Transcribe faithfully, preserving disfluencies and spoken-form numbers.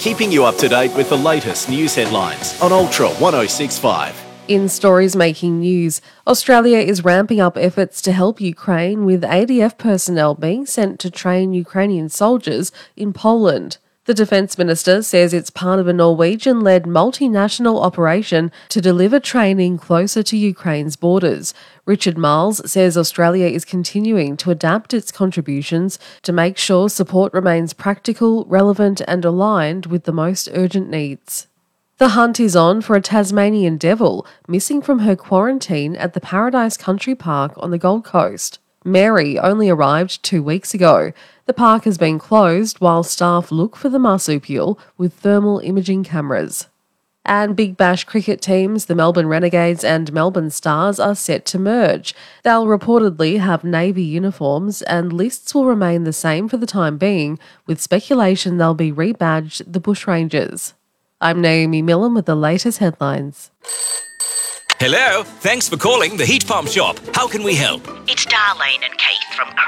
keeping you up to date with the latest news headlines on Ultra one oh six point five. In stories making news, Australia is ramping up efforts to help Ukraine, with A D F personnel being sent to train Ukrainian soldiers in Poland. The Defence Minister says it's part of a Norwegian-led multinational operation to deliver training closer to Ukraine's borders. Richard Marles says Australia is continuing to adapt its contributions to make sure support remains practical, relevant and aligned with the most urgent needs. The hunt is on for a Tasmanian devil missing from her quarantine at the Paradise Country Park on the Gold Coast. Mary only arrived two weeks ago. The park has been closed while staff look for the marsupial with thermal imaging cameras. And Big Bash cricket teams, the Melbourne Renegades and Melbourne Stars, are set to merge. They'll reportedly have navy uniforms, and lists will remain the same for the time being, with speculation they'll be rebadged the Bushrangers. I'm Naomi Millen with the latest headlines. Hello, thanks for calling the Heat Pump Shop. How can we help? It's Darlene and Keith from